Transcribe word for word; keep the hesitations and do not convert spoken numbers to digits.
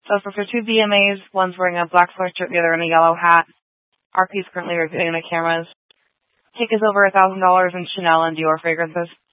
So for, for two B M As, one's wearing a black sweatshirt, the other in a yellow hat. R P's currently reviewing the cameras. Take is over a thousand dollars in Chanel and Dior fragrances.